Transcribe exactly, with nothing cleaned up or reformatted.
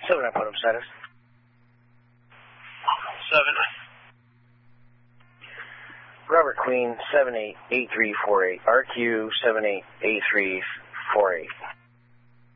Seven, I put him status. Seven. Robert Queen, seven eight eight three four eight. R Q seven eight eight three four eight.